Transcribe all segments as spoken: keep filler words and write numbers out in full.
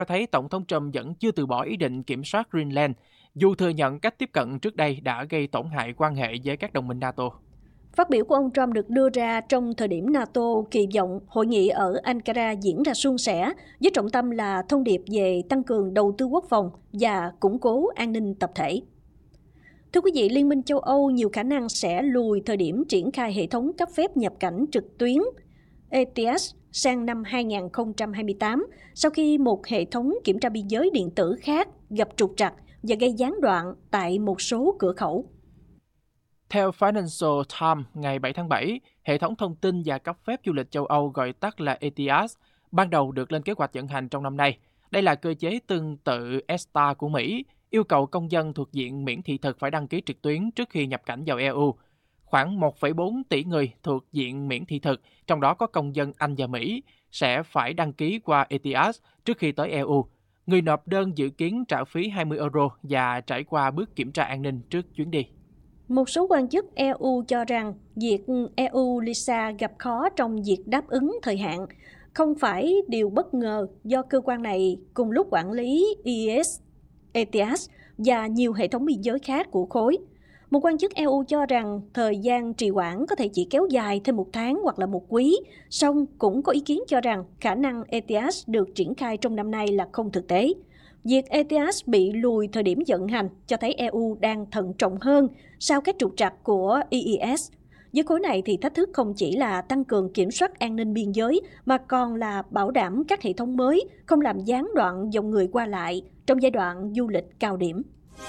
cho thấy Tổng thống Trump vẫn chưa từ bỏ ý định kiểm soát Greenland, dù thừa nhận cách tiếp cận trước đây đã gây tổn hại quan hệ với các đồng minh NATO. Phát biểu của ông Trump được đưa ra trong thời điểm NATO kỳ vọng hội nghị ở Ankara diễn ra suôn sẻ, với trọng tâm là thông điệp về tăng cường đầu tư quốc phòng và củng cố an ninh tập thể. Thưa quý vị, Liên minh châu Âu nhiều khả năng sẽ lùi thời điểm triển khai hệ thống cấp phép nhập cảnh trực tuyến E T S sang năm hai nghìn không trăm hai mươi tám, sau khi một hệ thống kiểm tra biên giới điện tử khác gặp trục trặc và gây gián đoạn tại một số cửa khẩu. Theo Financial Times ngày bảy tháng bảy, hệ thống thông tin và cấp phép du lịch châu Âu gọi tắt là E T S ban đầu được lên kế hoạch vận hành trong năm nay. Đây là cơ chế tương tự E S T A của Mỹ, yêu cầu công dân thuộc diện miễn thị thực phải đăng ký trực tuyến trước khi nhập cảnh vào E U. Khoảng một phẩy bốn tỷ người thuộc diện miễn thị thực, trong đó có công dân Anh và Mỹ, sẽ phải đăng ký qua E T S trước khi tới E U. Người nộp đơn dự kiến trả phí hai mươi euro và trải qua bước kiểm tra an ninh trước chuyến đi. Một số quan chức E U cho rằng việc E U-LISA gặp khó trong việc đáp ứng thời hạn không phải điều bất ngờ do cơ quan này cùng lúc quản lý E E S, E T S và nhiều hệ thống biên giới khác của khối. Một quan chức E U cho rằng thời gian trì hoãn có thể chỉ kéo dài thêm một tháng hoặc là một quý, song cũng có ý kiến cho rằng khả năng E T S được triển khai trong năm nay là không thực tế. Việc E T S bị lùi thời điểm vận hành cho thấy E U đang thận trọng hơn sau các trục trặc của E E S. Với khối này thì thách thức không chỉ là tăng cường kiểm soát an ninh biên giới mà còn là bảo đảm các hệ thống mới không làm gián đoạn dòng người qua lại trong giai đoạn du lịch cao điểm.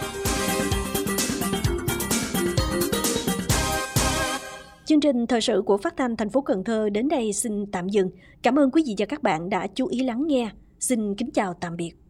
Chương trình thời sự của Phát thanh thành phố Cần Thơ đến đây xin tạm dừng. Cảm ơn quý vị và các bạn đã chú ý lắng nghe. Xin kính chào tạm biệt.